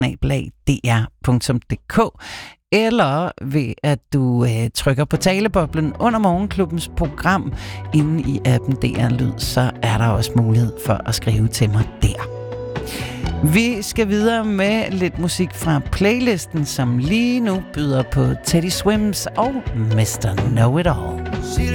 dr.dk, eller ved at du trykker på taleboblen under Morgenklubbens program inde i appen DR Lyd, så er der også mulighed for at skrive til mig der. Vi skal videre med lidt musik fra playlisten, som lige nu byder på Teddy Swims og Mr. Know It All.